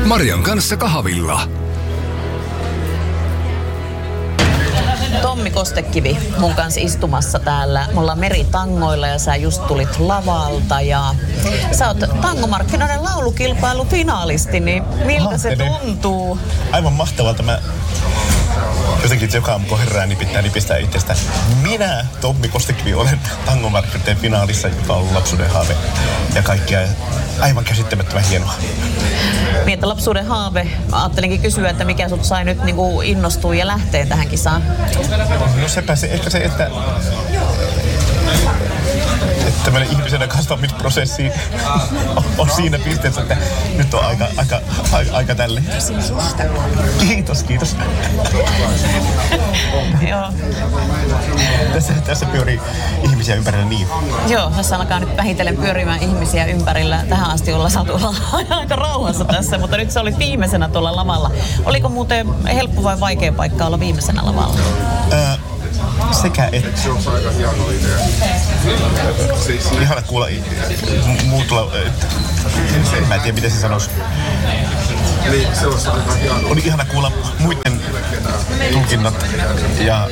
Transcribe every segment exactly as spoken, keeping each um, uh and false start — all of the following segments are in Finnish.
Marian kanssa kahvilla. Tommi Kostekivi mun kanssa istumassa täällä. Me ollaan meritangoilla ja sä just tulit lavalta ja sä oot tangomarkkinoiden laulukilpailufinaalisti, niin miltä se tuntuu? Aivan mahtavalta. Mä jotenkin joka aamu kun herää, niin pitää nipistää itsestä. Minä, Tommi Kostekivi, olen tangomarkkinoiden finaalissa, joka on lapsuuden haave ja kaikkea. Aivan käsittämättömän hienoa. Niin, että lapsuuden haave. Mä ajattelinkin kysyä, että mikä sut sai nyt niinku innostua ja lähteä tähän kisaan? No sepä se, ehkä se, että että tämmöinen ihmisenä kasvamisprosessi on, on siinä pisteessä, että nyt on aika, aika, aika, aika tälle. Kiitos, kiitos. Joo. Tässä, tässä pyörii ihmisiä ympärillä niin. Joo, tässä alkaa nyt vähitellen pyörimään ihmisiä ympärillä. Tähän asti ollaan saatu olla aika rauhassa tässä, mutta nyt sä olit viimeisenä tuolla lavalla. Oliko muuten helppo vai vaikea paikka olla viimeisenä lavalla? Öö, sekä että. Ihana kuulla muutula. Mä en tiedä, miten se sanoisi. On ihana kuulla muiden tulkinnat ja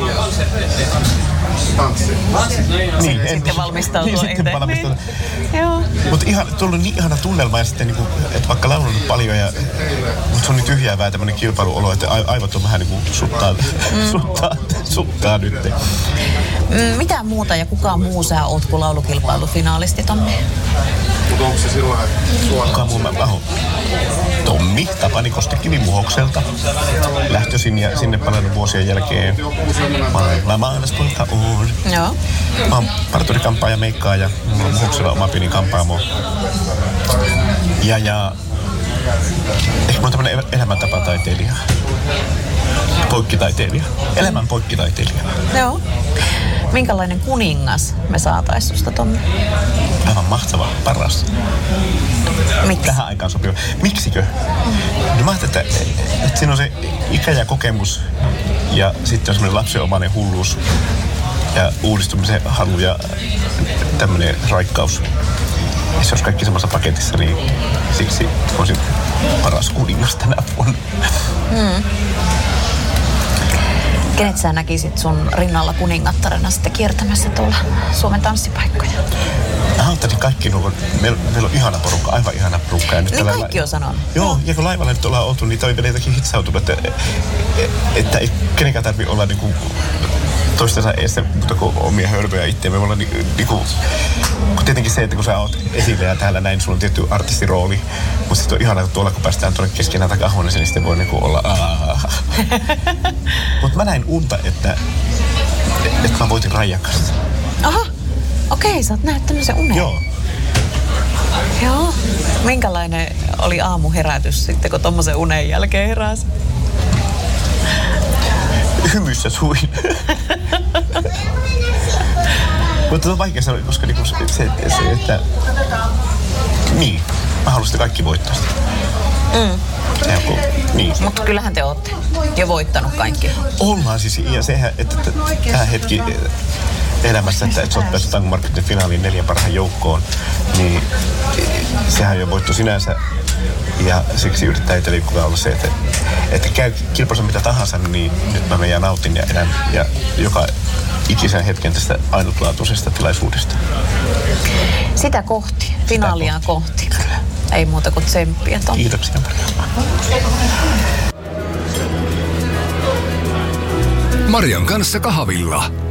niin, en, sitten valmistautua niin, sitten valmistautua. Niin. Joo. Mutta ihan, tuolla on niin ihana tunnelma ja sitten, niinku, että vaikka laulunut paljon, ja, mutta se on niin tyhjäävää tämmöinen kilpailuolo, että aivot on vähän niin kuin suttaa, mm. suttaa, suttaa nyt. Mm, mitä muuta ja kuka muu sä oot kuin laulukilpailufinaalisti, Tommi? Mutta onko se silloin Kuka muu mä oon? Tommi Tapani Kostekivi Muhokselta. Lähtöisin ja sinne palannut vuosien jälkeen. Maailma maanaspoika on. Joo. Mä oon parturikampaaja, meikkaaja. Mulla on Muhoksella oma pieni kampaamo. Ja ja... Ehkä mä oon tämmönen elämäntapataiteilija. Poikkitaiteilija. Elämän poikkitaiteilija. Joo. Minkälainen kuningas me saatais susta, Tommi? Aivan mahtava, paras. Miksi? Tähän aikaan sopiva. Miksikö? No mä ajattelin, että, että siinä on se ikä ja kokemus ja sitten on semmoinen lapsenomainen hulluus ja uudistumisen halu ja tämmöinen raikkaus. Ja se olisi kaikki samassa paketissa, niin siksi olisin paras kuningas tänä vuonna. Mm. Kenet sä näkisit sun rinnalla kuningattarena sitten kiertämässä tuolla Suomen tanssipaikkoja? Mä ottaisin kaikki nuo. Meillä, meillä on ihana porukka, aivan ihana porukka. Ja nyt niin kaikki la- on sanonut. Joo, ja kun laivalla nyt ollaan oltu, niin toi on vielä jotakin hitsautunut, että, että ei kenenkään tarvitse olla niinku toistensa eessä, mutta kun omia hölmöjä itseä. Me ollaan ni, niinku, kun tietenkin se, että kun sä oot esille ja täällä näin, sulla on tietty artistirooli. Mutta sitten on ihana, että tuolla kun päästään tuonne keskenään takahuoneeseen, niin sitten voi niinku olla aah. Mutta mä näin unta, että, että mä voitin Raijan kanssa. Aha, okei, okay, sä oot nähnyt sen unen. Joo. Joo. Minkälainen oli aamuherätys sitten, kun tommosen unen jälkeen heräsi? Hymyssä suin. Mutta se on vaikea sanoa, koska niinku se, se, se, että... Niin, mä haluaisin kaikki voittaa sitä. Mm. Joku, niin. Mutta kyllähän te ootte jo voittanut kaikki. Ollaan siis, ja sehän, että tämä hetki elämässä, että, että sä oot päässyt tangomarkkinoiden finaaliin neljän parhaan joukkoon, niin sehän jo voitto sinänsä. Ja siksi yrittää itselleni kukaan olla se, että, että käy kilpailussa mitä tahansa, niin nyt mä menen ja nautin ja elän ja joka ikisen hetken tästä ainutlaatuisesta tilaisuudesta. Sitä kohti, finaalia kohti. kohti. Ei muuta kuin tsemppiä, Tom. Kiitoksia, Maria. Marian kanssa kahvilla.